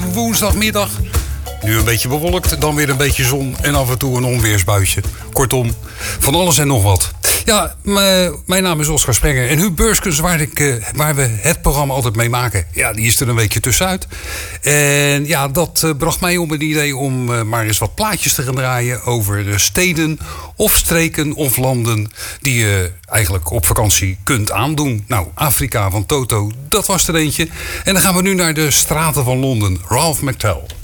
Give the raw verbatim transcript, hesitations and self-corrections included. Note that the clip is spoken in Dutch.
woensdagmiddag. Nu een beetje bewolkt, dan weer een beetje zon en af en toe een onweersbuitje. Kortom, van alles en nog wat. Ja, mijn naam is Oscar Sprenger en Huub Beurskens, waar, ik, waar we het programma altijd mee maken, ja, die is er een weekje tussenuit. En ja, dat bracht mij om het idee om maar eens wat plaatjes te gaan draaien over steden of streken of landen die je eigenlijk op vakantie kunt aandoen. Nou, Afrika van Toto, dat was er eentje. En dan gaan we nu naar de straten van Londen. Ralph McTell.